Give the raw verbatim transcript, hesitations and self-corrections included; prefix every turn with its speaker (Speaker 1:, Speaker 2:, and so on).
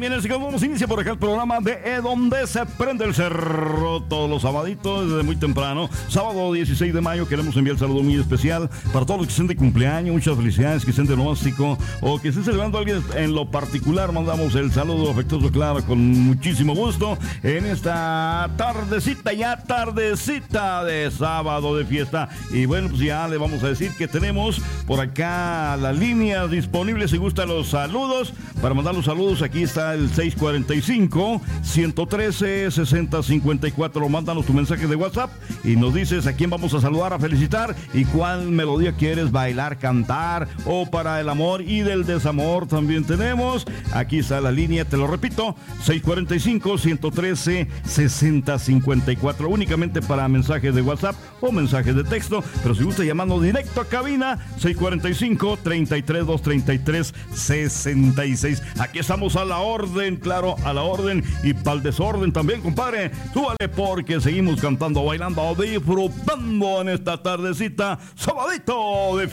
Speaker 1: en el segundo vamos a iniciar por acá el programa de E Donde Se Prende el Cerro. Todos los sabaditos desde muy temprano. Sábado dieciséis de mayo queremos enviar el saludo muy especial para todos los que estén de cumpleaños. Muchas felicidades, que estén de diagnóstico o que estén celebrando a alguien en lo particular. Mandamos el saludo afectuoso, claro, con muchísimo gusto en esta tardecita, ya tardecita de sábado de fiesta. Y bueno, pues ya le vamos a decir que tenemos por acá las líneas disponibles si gustan los saludos. Para mandar los saludos, aquí está el seis cuarenta y cinco, ciento trece, sesenta cincuenta y cuatro. Mándanos tu mensaje de WhatsApp y nos dices a quién vamos a saludar, a felicitar y cuál melodía quieres bailar, cantar, o para el amor y del desamor también tenemos. Aquí está la línea, te lo repito, seis cuarenta y cinco, ciento trece, sesenta cincuenta y cuatro, únicamente para mensajes de WhatsApp o mensajes de texto, pero si gusta llamando directo a cabina, seis cuarenta y cinco, treinta y tres, doscientos treinta y tres, sesenta y seis. Aquí estamos a la orden, claro, a la orden y para el desorden también, compadre. Súbale porque seguimos cantando, bailando, disfrutando en esta tardecita, sabadito de